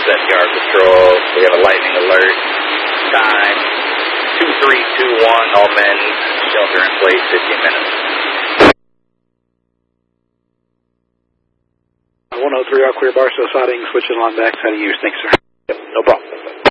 SDR Patrol. We have a lightning alert. Time 2321. All men shelter in place. 15 minutes. 103, all clear. Barstow siding. Switching line back. Siding use. Thanks, sir. Yep, no problem.